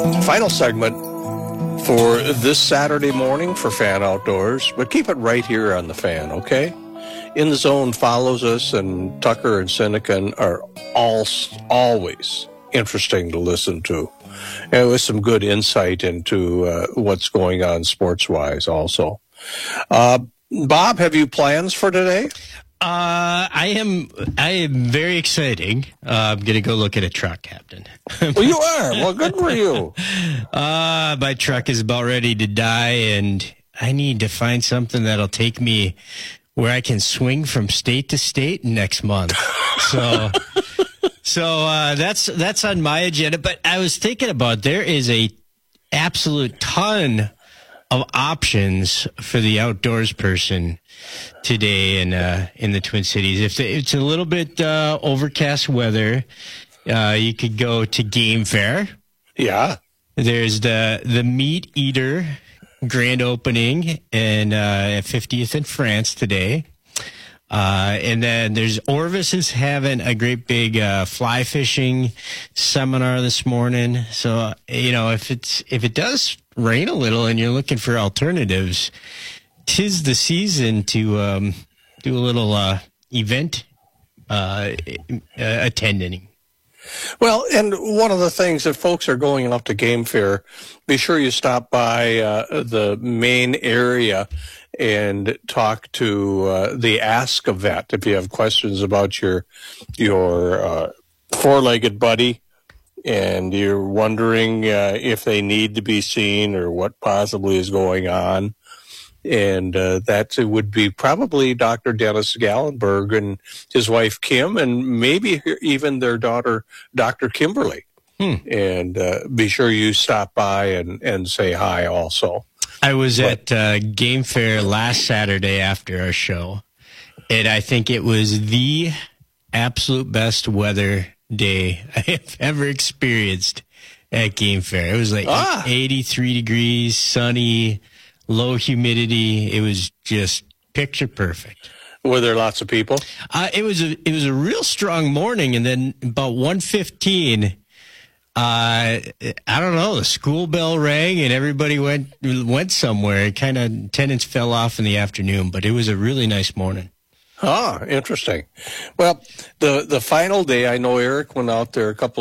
Final segment for this Saturday morning for Fan Outdoors, but keep it right here on the Fan, okay? In the Zone follows us, and Tucker and Sinekin are always interesting to listen to. And with some good insight into what's going on sports-wise also. Bob, have you plans for today? I am very exciting. I'm going to go look at a truck, Captain. Well, you are. Well, good for you. My truck is about ready to die, and I need to find something that'll take me where I can swing from state to state next month. So that's on my agenda. But I was thinking about, there is a absolute ton of options for the outdoors person today in the Twin Cities. If it's a little bit overcast weather, you could go to Game Fair. Yeah. There's the Meat Eater grand opening in 50th in France today. And then there's Orvis is having a great big fly fishing seminar this morning. So, if it does rain a little and you're looking for alternatives, 'tis the season to do a little event attending. Well, and one of the things, if folks are going up to Game Fair, be sure you stop by the main area and talk to the Ask a Vet if you have questions about your four-legged buddy and you're wondering if they need to be seen or what possibly is going on. And that would be probably Dr. Dennis Gallenberg and his wife Kim, and maybe even their daughter, Dr. Kimberly. And be sure you stop by and say hi also. I was at Game Fair last Saturday after our show, and I think it was the absolute best weather day I have ever experienced at Game Fair. It was like 83 degrees, sunny, low humidity. It was just picture perfect. Were there lots of people? It was a real strong morning, and then about 1:15, I don't know, the school bell rang and everybody went somewhere. Attendance fell off in the afternoon, but it was a really nice morning. Interesting. Well, the final day, I know Eric went out there a couple